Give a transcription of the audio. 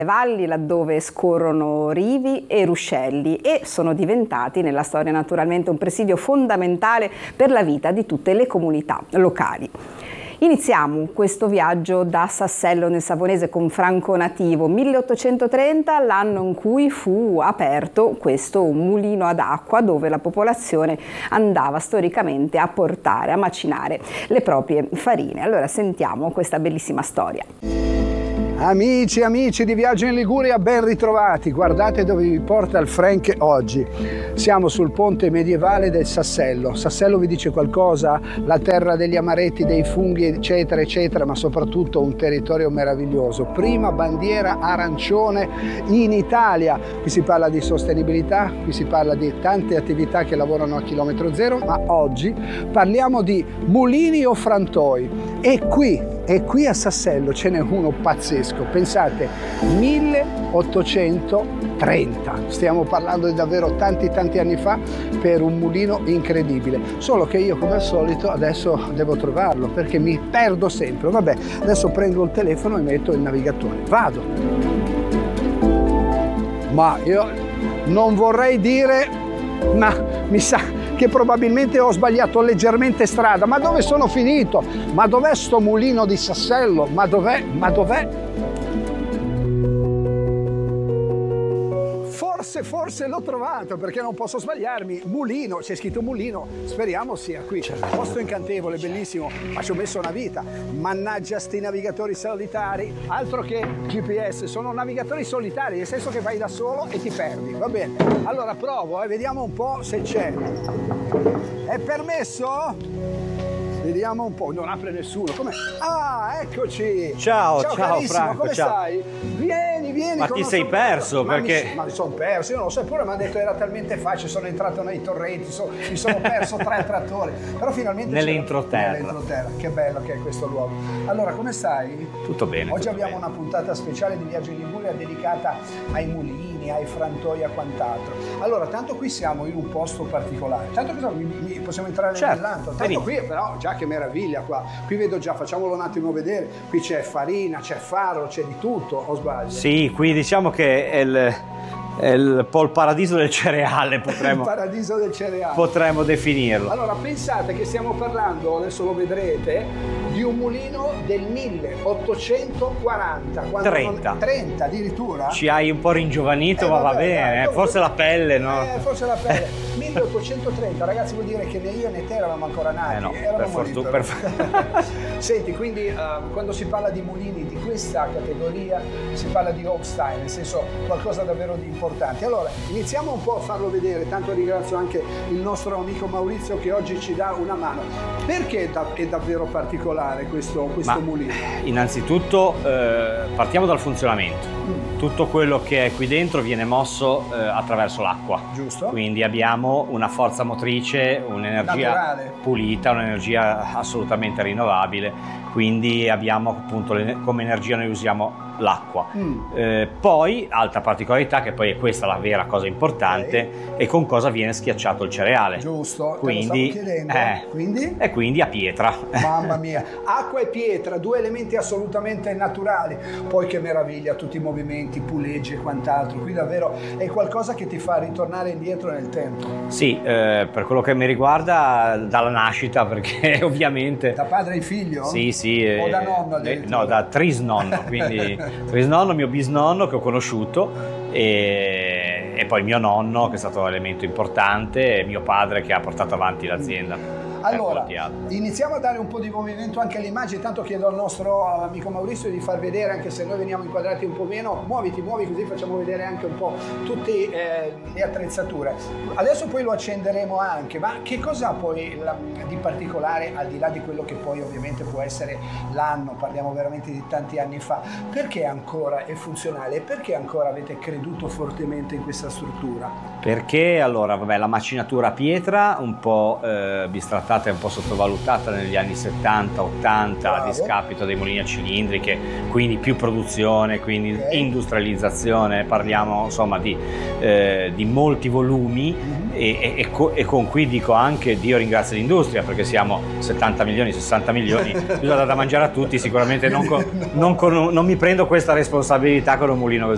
valli laddove scorrono rivi e ruscelli e sono diventati nella storia naturalmente un presidio fondamentale per la vita di tutte le comunità locali. Iniziamo questo viaggio da Sassello nel Savonese con Franco Nativo, 1830, l'anno in cui fu aperto questo mulino ad acqua dove la popolazione andava storicamente a portare, a macinare le proprie farine. Allora sentiamo questa bellissima storia. Amici di Viaggio in Liguria, ben ritrovati. Guardate dove vi porta il Frank oggi. Siamo sul ponte medievale del Sassello. Sassello vi dice qualcosa? La terra degli amaretti, dei funghi, eccetera, eccetera, ma soprattutto un territorio meraviglioso. Prima bandiera arancione in Italia. Qui si parla di sostenibilità, qui si parla di tante attività che lavorano a chilometro zero, ma oggi parliamo di mulini o frantoi. E qui a Sassello ce n'è uno pazzesco. Pensate, 1830, stiamo parlando di davvero tanti anni fa, per un mulino incredibile. Solo che io, come al solito, adesso devo trovarlo perché mi perdo sempre. Vabbè, adesso prendo il telefono e metto il navigatore. Vado. Ma io non vorrei dire, ma mi sa che probabilmente ho sbagliato leggermente strada. Ma dove sono finito? Ma dov'è sto mulino di Sassello? Ma dov'è? Forse l'ho trovato, perché non posso sbagliarmi. Mulino, c'è scritto mulino, speriamo sia qui. Posto incantevole, bellissimo, ma ci ho messo una vita. Mannaggia sti navigatori solitari, altro che GPS, sono navigatori solitari, nel senso che vai da solo e ti perdi. Va bene, allora provo, vediamo un po' se c'è. È permesso? Vediamo un po', non apre nessuno. Com'è? Ah, eccoci! Ciao carissimo, come stai? Vieni. Ma ti sei perso? Perché? Ma mi sono perso, io non lo so, eppure mi hanno detto era talmente facile, sono entrato nei torrenti, mi sono perso 3 trattori, però finalmente nell'entroterra. Che bello che è questo luogo. Allora, come stai? Tutto bene. Oggi tutto abbiamo bene. una puntata speciale di Viaggio in Liguria dedicata ai mulini, ai frantoi e a quant'altro. Allora, tanto qui siamo in un posto particolare, tanto possiamo entrare nell'antro, tanto qui però già che meraviglia qua, qui vedo già, facciamolo un attimo vedere, qui c'è farina, c'è farro, c'è di tutto, o sbaglio? Sì, qui diciamo che è un po' il paradiso del cereale, Il paradiso del cereale. Potremmo definirlo. Allora, pensate che stiamo parlando, adesso lo vedrete, di un mulino del 1840. 30 addirittura? Ci hai un po' ringiovanito, ma va bene, forse la pelle, no? Forse la pelle. 1830, ragazzi, vuol dire che né io né te eravamo ancora nati. No, eravamo per Senti, quindi quando si parla di mulini di questa categoria si parla di Holstein, nel senso qualcosa davvero di importante. Allora, iniziamo un po' a farlo vedere, tanto ringrazio anche il nostro amico Maurizio che oggi ci dà una mano. Perché è davvero particolare questo mulino? Innanzitutto partiamo dal funzionamento. Tutto quello che è qui dentro viene mosso attraverso l'acqua. Giusto. Quindi abbiamo una forza motrice, un'energia naturale, pulita, un'energia assolutamente rinnovabile. Quindi abbiamo appunto come energia noi usiamo l'acqua. Poi, altra particolarità, che poi è questa la vera cosa importante, è con cosa viene schiacciato il cereale. Giusto, quindi, te lo stavo chiedendo. E quindi a pietra. Mamma mia, acqua e pietra, 2 elementi assolutamente naturali. Poi che meraviglia, tutti i movimenti, puleggi e quant'altro. Qui davvero è qualcosa che ti fa ritornare indietro nel tempo. Sì, per quello che mi riguarda dalla nascita, perché ovviamente... Da padre e figlio? Sì. O da nonno? No, da trisnonno, quindi trisnonno, mio bisnonno che ho conosciuto e poi mio nonno che è stato un elemento importante e mio padre che ha portato avanti l'azienda. Allora, iniziamo a dare un po' di movimento anche alle immagini, tanto chiedo al nostro amico Maurizio di far vedere, anche se noi veniamo inquadrati un po' meno, muovi così facciamo vedere anche un po' tutte le attrezzature. Adesso poi lo accenderemo anche, ma che cosa ha poi di particolare, al di là di quello che poi ovviamente può essere l'anno, parliamo veramente di tanti anni fa, perché ancora è funzionale e perché ancora avete creduto fortemente in questa struttura? Perché allora, la macinatura a pietra un po' bistrattata e un po' sottovalutata negli anni 70-80 a discapito dei mulini a cilindriche, quindi più produzione, quindi industrializzazione, parliamo insomma di molti volumi. E con cui dico anche Dio ringrazia l'industria, perché siamo 70 milioni, 60 milioni, bisogna da mangiare a tutti, sicuramente non mi prendo questa responsabilità con un mulino così.